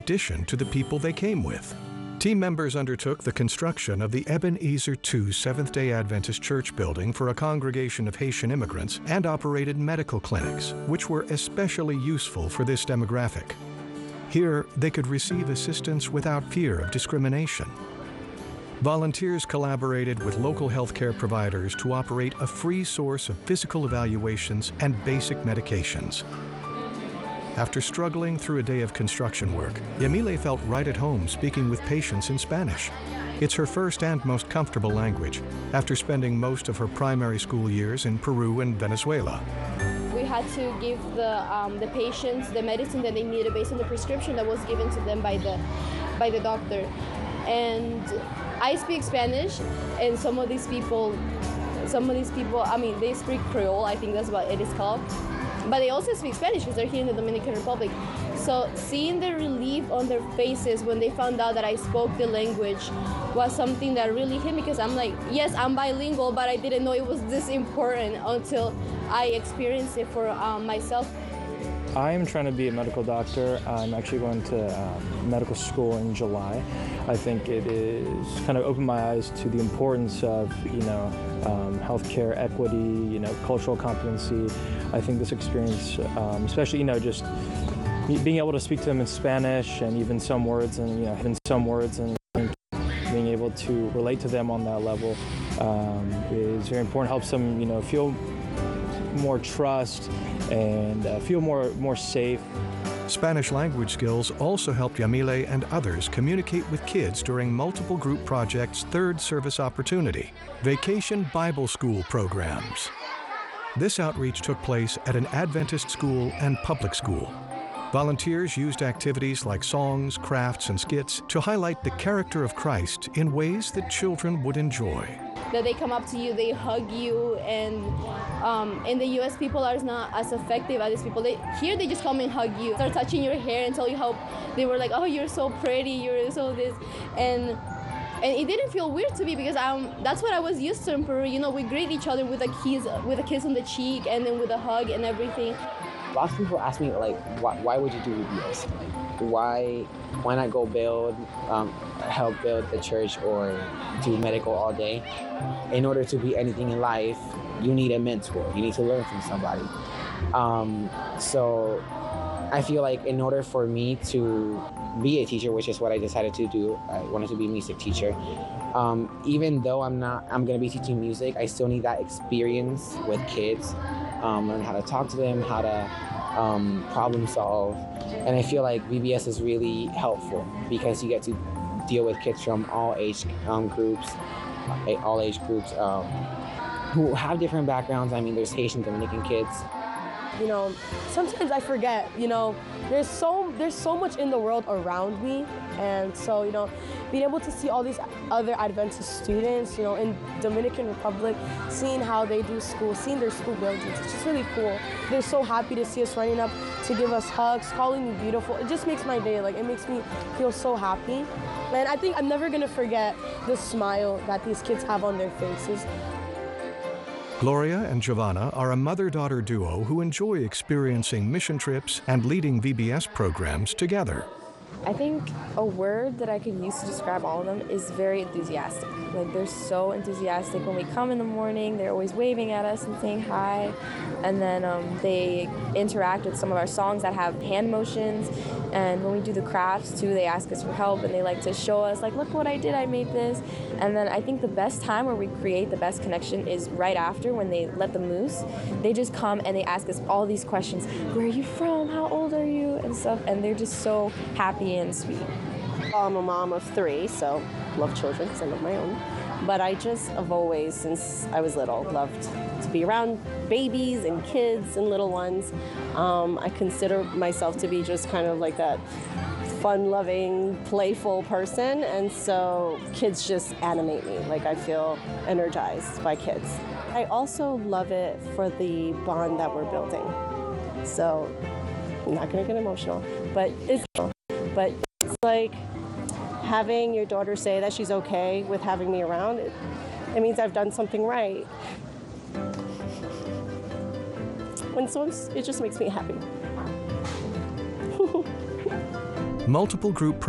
addition to the people they came with. Team members undertook the construction of the Ebenezer II Seventh-day Adventist Church building for a congregation of Haitian immigrants and operated medical clinics, which were especially useful for this demographic. Here, they could receive assistance without fear of discrimination. Volunteers collaborated with local healthcare providers to operate a free source of physical evaluations and basic medications. After struggling through a day of construction work, Yamile felt right at home speaking with patients in Spanish. It's her first and most comfortable language, after spending most of her primary school years in Peru and Venezuela. We had to give the patients the medicine that they needed based on the prescription that was given to them by the doctor. And I speak Spanish, and some of these people, I mean, they speak Creole, I think that's what it is called. But they also speak Spanish because they're here in the Dominican Republic. So seeing the relief on their faces when they found out that I spoke the language was something that really hit me, because I'm like, yes, I'm bilingual, but I didn't know it was this important until I experienced it for myself. I'm trying to be a medical doctor. I'm actually going to medical school in July. I think it is kind of opened my eyes to the importance of, healthcare equity, cultural competency. I think this experience, especially, just being able to speak to them in Spanish and even some words and, being able to relate to them on that level is very important. Helps them, feel more trust and feel more safe. Spanish language skills also helped Yamile and others communicate with kids during multiple group projects' third service opportunity, Vacation Bible School programs. This outreach took place at an Adventist school and public school. Volunteers used activities like songs, crafts, and skits to highlight the character of Christ in ways that children would enjoy. That they come up to you, they hug you, and in the U.S. people are not as effective as these people. Here they just come and hug you, start touching your hair and tell you how they were like, oh, you're so pretty, you're so this, and it didn't feel weird to me, because that's what I was used to in Peru. We greet each other with a kiss on the cheek and then with a hug and everything. Lots of people ask me, like, why would you do VBS? Like, why not go help build the church or do medical all day? In order to be anything in life, you need a mentor. You need to learn from somebody. So I feel like in order for me to be a teacher, which is what I decided to do, I wanted to be a music teacher. Even though I'm going to be teaching music, I still need that experience with kids. Learn how to talk to them, how to problem solve. And I feel like VBS is really helpful because you get to deal with kids from all age groups who have different backgrounds. I mean, there's Haitian, Dominican kids. Sometimes I forget, there's so much in the world around me. And so, being able to see all these other Adventist students, in Dominican Republic, seeing how they do school, seeing their school buildings, it's just really cool. They're so happy to see us running up to give us hugs, calling me beautiful. It just makes my day. It makes me feel so happy. And I think I'm never gonna forget the smile that these kids have on their faces. Gloria and Giovanna are a mother-daughter duo who enjoy experiencing mission trips and leading VBS programs together. I think a word that I could use to describe all of them is very enthusiastic. They're so enthusiastic. When we come in the morning, they're always waving at us and saying hi. And then they interact with some of our songs that have hand motions. And when we do the crafts too, they ask us for help and they like to show us, look what I did, I made this. And then I think the best time where we create the best connection is right after, when they let them loose. They just come and they ask us all these questions. Where are you from? How old are you? And stuff. And they're just so happy and sweet. I'm a mom of 3, so love children because I love my own. But I just have always, since I was little, loved to be around babies and kids and little ones. I consider myself to be just kind of like that fun-loving, playful person, and so kids just animate me. I feel energized by kids. I also love it for the bond that we're building. So I'm not going to get emotional, but it's like having your daughter say that she's okay with having me around. It means I've done something right. And so it just makes me happy. multiple group